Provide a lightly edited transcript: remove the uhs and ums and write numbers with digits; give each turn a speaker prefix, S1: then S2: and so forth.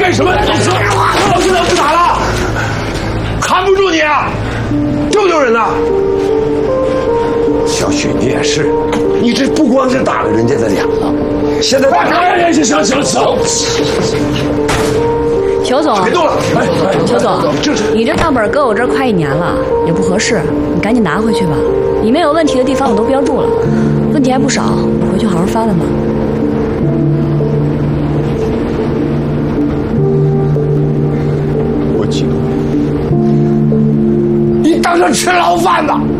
S1: 干什么？我现在不打了，看不住你啊！丢不丢人呐？小雪，你也是，你这不光是打了人家的脸了，现在行，
S2: 裘总，
S1: 别动了！
S2: 裘总，你这账本搁我这儿快1年了，也不合适，你赶紧拿回去吧。里面有问题的地方我都标注了，问题还不少，回去好好翻翻吧。
S1: 我记住，你当成吃牢饭的。